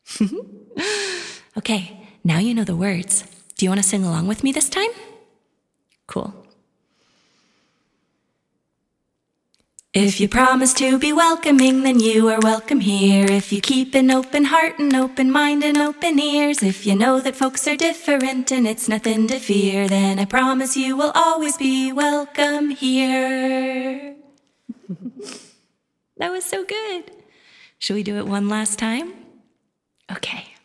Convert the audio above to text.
Okay, now you know the words. Do you want to sing along with me this time? Cool. If you promise to be welcoming, then you are welcome here. If you keep an open heart and open mind and open ears, if you know that folks are different and it's nothing to fear, then I promise you will always be welcome here. That was so good. Should we do it one last time? Okay.